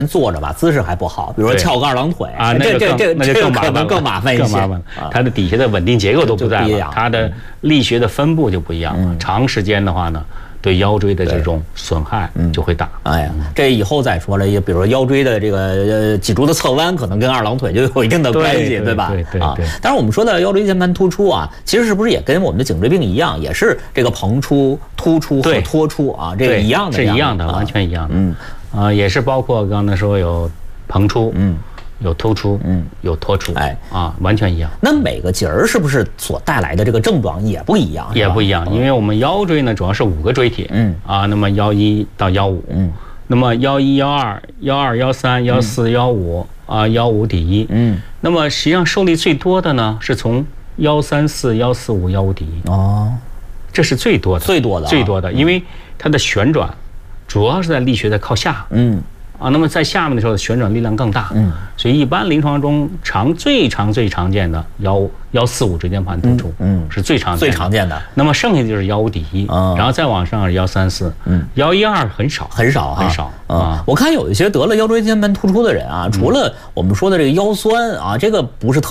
坐着吧，姿势还不好，比如说翘个二郎腿啊，这就更麻烦一些， 更麻烦。它的底下的稳定结构都不在了，它的力学的分布就不一样了。长时间的话呢，对腰椎的这种损害就会大。 哎呀，这以后再说了，也比如说腰椎的这个脊柱的侧弯，可能跟二郎腿就有一定的关系，对吧？ 对。 当然我们说到腰椎间盘突出啊，其实是不是也跟我们的颈椎病一样，也是这个膨出、突出和脱出啊，这个一样的， 是一样的，完全一样的。也是包括刚才说有膨出，有突出，有脱出，完全一样。 那每个节儿是不是所带来的这个症状也不一样？ 也不一样，因为我们腰椎呢主要是5个椎体，那么腰1到腰5，那么腰1、腰2、腰2、腰3、腰4、腰5腰5第1，那么实际上受力最多的呢是从腰3、4、腰4、5、腰5第1，这是最多的，因为它的旋转主要是在力学在靠下，那么在下面的时候旋转力量更大，所以一般临床中最常见的腰4、5椎间盘突出，是最常见的。那么剩下的就是腰5第1，然后再往上是腰3、4，腰1、2很少。 我看有一些得了腰椎间盘突出的人啊，除了我们说的这个腰酸啊，这个不是特